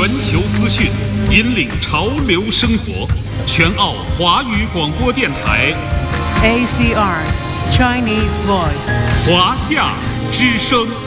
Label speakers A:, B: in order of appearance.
A: 全球资讯，引领潮流生活。全澳华语广播电台
B: ACR Chinese Voice
A: 华夏之声。